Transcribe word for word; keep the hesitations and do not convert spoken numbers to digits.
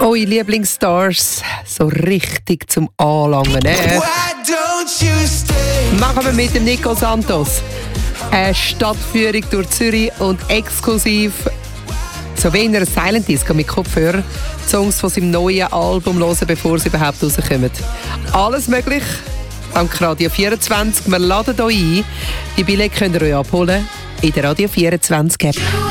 Eure Lieblingsstars so richtig zum Anlangen. Äh. Machen wir mit dem Nico Santos eine Stadtführung durch Zürich und exklusiv so wie in einer Silent Disco mit Kopfhörer Songs von seinem neuen Album hören, bevor sie überhaupt rauskommen. Alles möglich, dank Radio vierundzwanzig. Wir laden euch ein. Die Billette könnt ihr euch abholen in der Radio vierundzwanzig App.